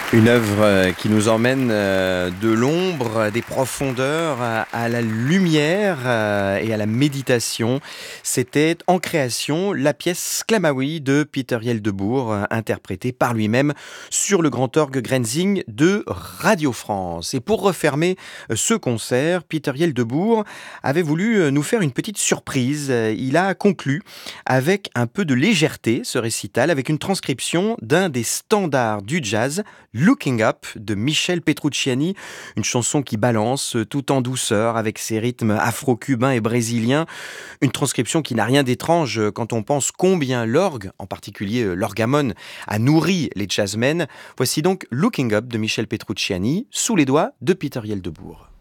Une œuvre qui nous emmène de l'ombre, des profondeurs à la lumière et à la méditation. C'était en création la pièce Klamaouie de Peter Yeldebourg, interprétée par lui-même sur le grand orgue Grenzing de Radio France. Et pour refermer ce concert, Peter Yeldebourg avait voulu nous faire une petite surprise. Il a conclu avec un peu de légèreté ce récital, avec une transcription d'un des standards du jazz, Looking Up de Michel Petrucciani, une chanson qui balance tout en douceur avec ses rythmes afro-cubains et brésiliens, une transcription qui n'a rien d'étrange quand on pense combien l'orgue, en particulier l'orgamone, a nourri les jazzmen. Voici donc Looking Up de Michel Petrucciani, sous les doigts de Peter Yeldebourg.